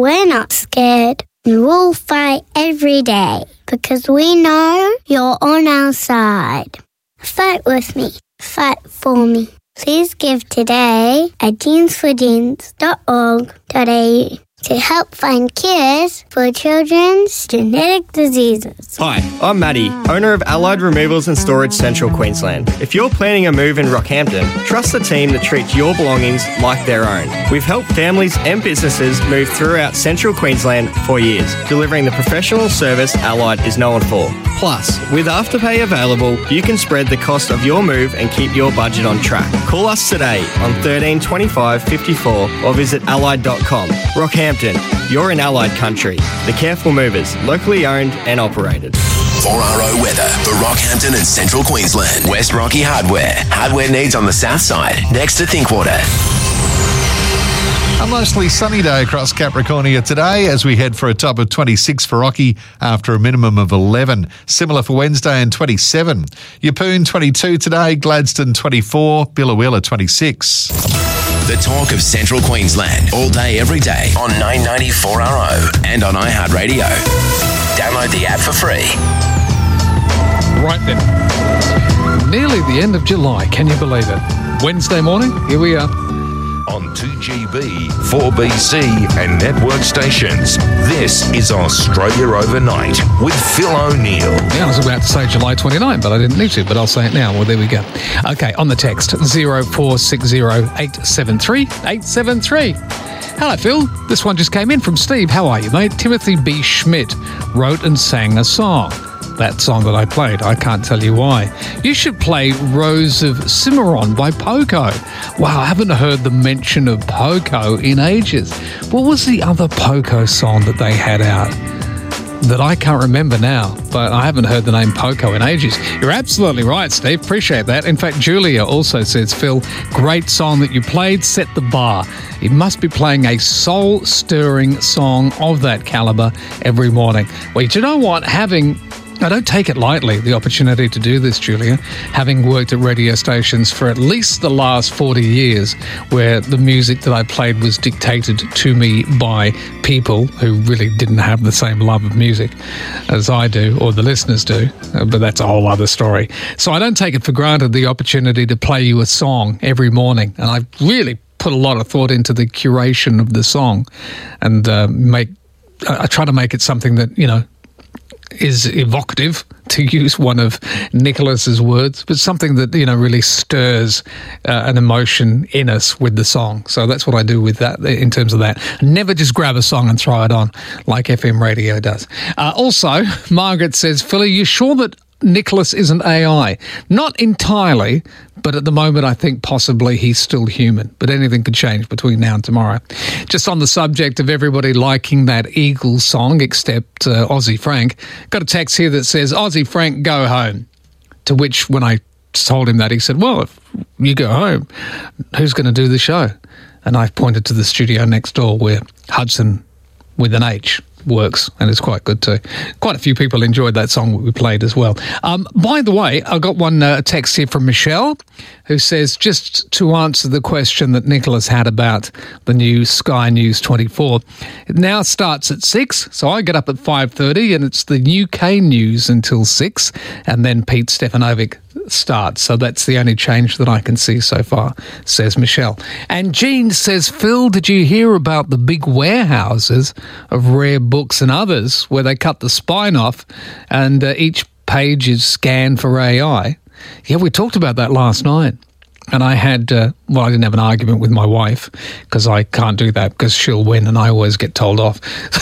we're not scared. And we'll fight every day because we know you're on our side. Fight with me. Fight for me. Please give today at jeansforjeans.org.au to help find cures for children's genetic diseases. Hi, I'm Matty, owner of Allied Removals and Storage Central Queensland. If you're planning a move in Rockhampton, trust the team that treats your belongings like their own. We've helped families and businesses move throughout Central Queensland for years, delivering the professional service Allied is known for. Plus, with Afterpay available, you can spread the cost of your move and keep your budget on track. Call us today on 13 25 54 or visit allied.com. Rockhampton, you're in Allied country. The Careful Movers, locally owned and operated. 4RO weather for Rockhampton and Central Queensland. West Rocky Hardware. Hardware needs on the south side, next to Thinkwater. A mostly sunny day across Capricornia today as we head for a top of 26 for Rocky after a minimum of 11. Similar for Wednesday and 27. Yeppoon 22 today, Gladstone 24, Billawilla 26. The talk of Central Queensland, all day, every day on 994RO and on iHeartRadio. Download the app for free. Right then. Nearly the end of July, can you believe it? Wednesday morning, here we are. On 2GB, 4BC and network stations, this is Australia Overnight with Phil O'Neill. Yeah, I was about to say July 29, but I didn't need to, but I'll say it now. Well, there we go. Okay, on the text, 0460 873 873. Hello, Phil. This one just came in from Steve. How are you, mate? Timothy B. Schmidt wrote and sang a song. That song that I played, I can't tell you why. You should play Rose of Cimarron by Poco. Wow, I haven't heard the mention of Poco in ages. What was the other Poco song that they had out that I can't remember now? But I haven't heard the name Poco in ages. You're absolutely right, Steve. Appreciate that. In fact, Julia also says, Phil, great song that you played, set the bar. You must be playing a soul-stirring song of that caliber every morning. Well, do you know what? I don't take it lightly, the opportunity to do this, Julia, having worked at radio stations for at least the last 40 years, where the music that I played was dictated to me by people who really didn't have the same love of music as I do, or the listeners do, but that's a whole other story. So I don't take it for granted, the opportunity to play you a song every morning, and I really put a lot of thought into the curation of the song, and I try to make it something that, is evocative, to use one of Nicholas's words, but something that, really stirs an emotion in us with the song. So that's what I do with that, in terms of that. Never just grab a song and throw it on like FM radio does. Also, Margaret says, Phil, are you sure that Nicholas isn't AI? Not entirely, but at the moment I think possibly he's still human. But anything could change between now and tomorrow. Just on the subject of everybody liking that Eagles song, except Aussie Frank, got a text here that says, Aussie Frank, go home. To which, when I told him that, he said, well, if you go home, who's going to do the show? And I pointed to the studio next door where Hudson with an H works, and it's quite good too. Quite a few people enjoyed that song that we played as well. By the way, I got one text here from Michelle, who says, just to answer the question that Nicholas had about the new Sky News 24, it now starts at 6, so I get up at 5:30, and it's the UK news until 6, and then Pete Stefanovic starts. So that's the only change that I can see so far, says Michelle. And Jean says, Phil, did you hear about the big warehouses of Rare Books and others where they cut the spine off and each page is scanned for AI? Yeah, we talked about that last night. And I had, I didn't have an argument with my wife because I can't do that because she'll win and I always get told off.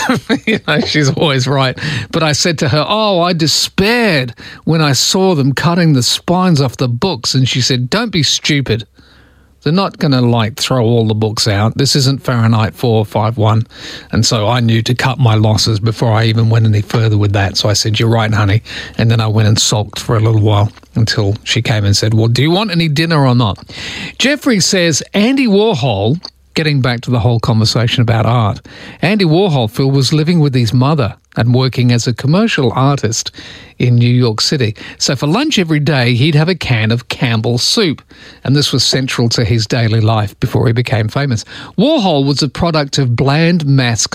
She's always right. But I said to her, I despaired when I saw them cutting the spines off the books. And she said, don't be stupid. They're not going to throw all the books out. This isn't Fahrenheit 451. And so I knew to cut my losses before I even went any further with that. So I said, you're right, honey. And then I went and sulked for a little while until she came and said, well, do you want any dinner or not? Jeffrey says, Andy Warhol, getting back to the whole conversation about art, Andy Warhol, Phil, was living with his mother and working as a commercial artist in New York City. So for lunch every day, he'd have a can of Campbell's soup, and this was central to his daily life before he became famous. Warhol was a product of bland mass